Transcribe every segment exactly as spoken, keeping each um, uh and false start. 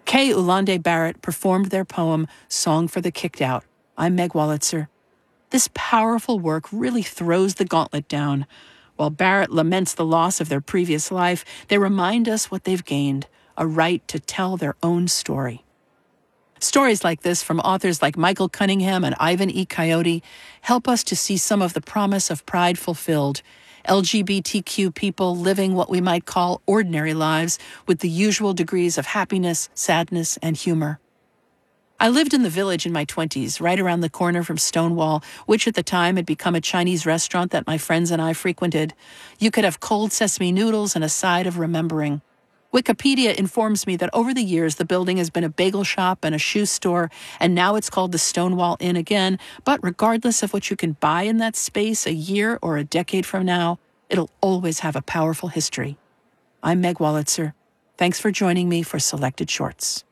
Kay Ulande Barrett performed their poem, Song for the Kicked Out. I'm Meg Wolitzer. This powerful work really throws the gauntlet down. While Barrett laments the loss of their previous life, they remind us what they've gained, a right to tell their own story. Stories like this from authors like Michael Cunningham and Ivan E. Coyote help us to see some of the promise of pride fulfilled, L G B T Q people living what we might call ordinary lives with the usual degrees of happiness, sadness, and humor. I lived in the Village in my twenties, right around the corner from Stonewall, which at the time had become a Chinese restaurant that my friends and I frequented. You could have cold sesame noodles and a side of remembering. Wikipedia informs me that over the years the building has been a bagel shop and a shoe store, and now it's called the Stonewall Inn again. But regardless of what you can buy in that space a year or a decade from now, it'll always have a powerful history. I'm Meg Wolitzer. Thanks for joining me for Selected Shorts.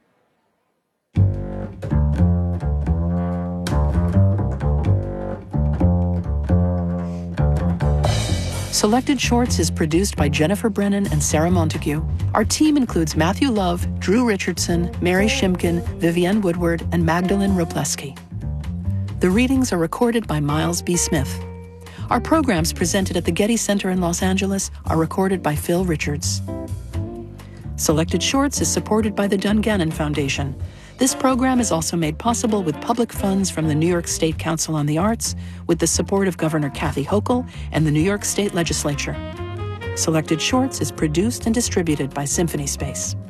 Selected Shorts is produced by Jennifer Brennan and Sarah Montague. Our team includes Matthew Love, Drew Richardson, Mary Shimkin, Vivienne Woodward, and Magdalene Robleski. The readings are recorded by Miles B. Smith. Our programs presented at the Getty Center in Los Angeles are recorded by Phil Richards. Selected Shorts is supported by the Dungannon Foundation. This program is also made possible with public funds from the New York State Council on the Arts, with the support of Governor Kathy Hochul and the New York State Legislature. Selected Shorts is produced and distributed by Symphony Space.